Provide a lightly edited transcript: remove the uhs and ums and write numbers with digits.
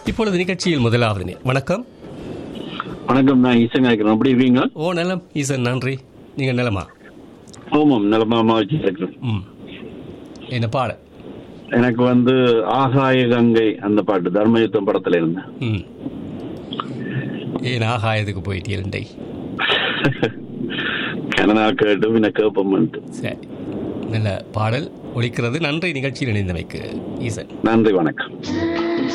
இப்பொழுது நிகழ்ச்சியில் முதலாவது வணக்கம். வணக்கம், நான் ஈசன் கேட்கிறேன். எப்படி இருக்கீங்க? ஓ நலம் ஈசன், நன்றி. நீங்க நலமா? ஓமாம், நலமாமா வச்சிருக்கிறேன். என்ன பாட? எனக்கு ஆகாய கங்கை அந்த பாட்டு தர்மயுத்தம் படத்துல இருந்து. ஏன் ஆகாயத்துக்கு போயிட்டீரண்டை? கனடா கேட்டு பின்ன கேப்பம். சரி, நல்ல பாடல் ஒலிக்கிறது. நன்றி நிகழ்ச்சியில் இணைந்தமைக்கு ஈசன். நன்றி, வணக்கம்.